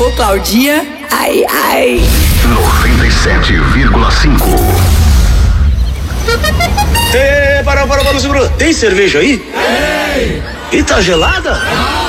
Ô, Claudinha. Ai, ai. 97,5. Para, segura. Tem cerveja aí? Tem. E tá gelada?